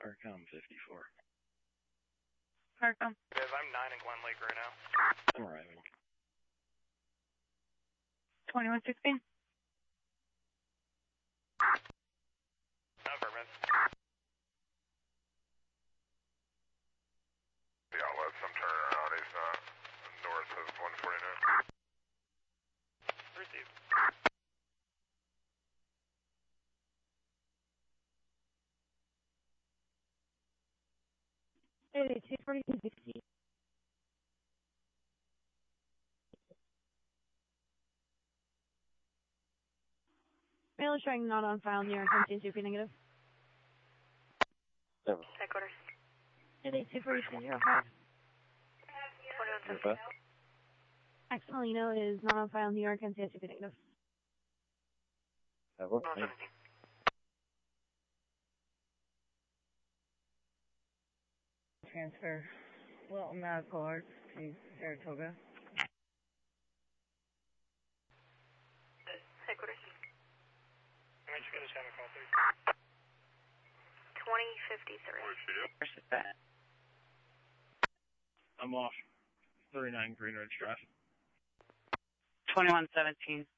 CARCOM 54. CARCOM. Guys, I'm 9 in Glen Lake right now. I'm arriving. 2116. Affirmative. The outlets, I'm turning around east north of 149. Received. Hey, 24260. Mail is showing not on file, New York, MT2P negative. Never. Headquarters. Hey, 24205. 2117. Axelino is not on file, New York, MT2P negative. Never. 2117. Transfer Wilton Medical Arts to Saratoga. Headquarters. Can you guys have a call, please? 2053. Where's it at? I'm off. 39 Green Ridge Drive. 2117.